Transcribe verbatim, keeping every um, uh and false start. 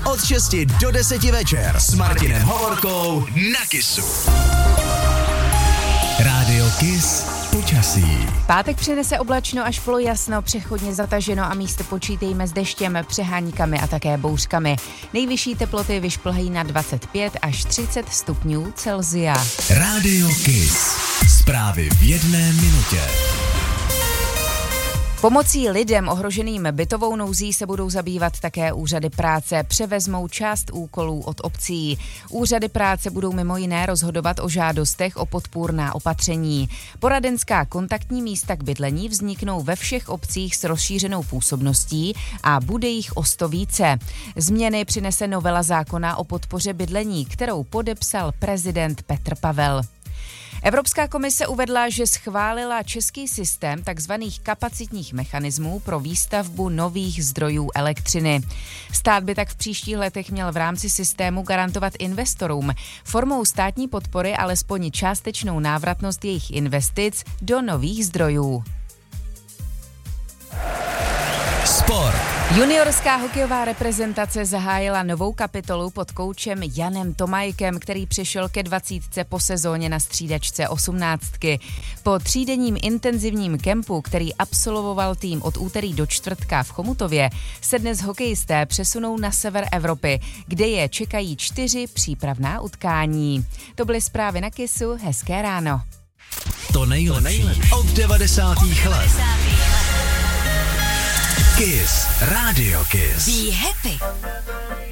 Od šesti do deseti večer s Martinem Hovorkou na Kissu. Rádio Kiss počasí. Pátek přinese oblačno až polojasno, přechodně zataženo a místo počítejme s deštěm, přeháníkami a také bouřkami. Nejvyšší teploty vyšplhají na dvacet pět až třicet stupňů Celsia. Rádio Kiss. Zprávy v jedné minutě. Pomocí lidem ohroženým bytovou nouzí se budou zabývat také úřady práce. Převezmou část úkolů od obcí. Úřady práce budou mimo jiné rozhodovat o žádostech o podpůrná opatření. Poradenská kontaktní místa k bydlení vzniknou ve všech obcích s rozšířenou působností a bude jich o sto více. Změny přinese novela zákona o podpoře bydlení, kterou podepsal prezident Petr Pavel. Evropská komise uvedla, že schválila český systém takzvaných kapacitních mechanismů pro výstavbu nových zdrojů elektřiny. Stát by tak v příštích letech měl v rámci systému garantovat investorům formou státní podpory alespoň částečnou návratnost jejich investic do nových zdrojů. Sport. Juniorská hokejová reprezentace zahájila novou kapitolu pod koučem Janem Tomajkem, který přišel ke dvacítce po sezóně na střídačce osmnáctky. Po třídenním intenzivním kempu, který absolvoval tým od úterý do čtvrtka v Chomutově, se dnes hokejisté přesunou na sever Evropy, kde je čekají čtyři přípravná utkání. To byly zprávy na Kissu, hezké ráno. To nejlepší od devadesátých let. Kiss, Radio Kiss. Be happy.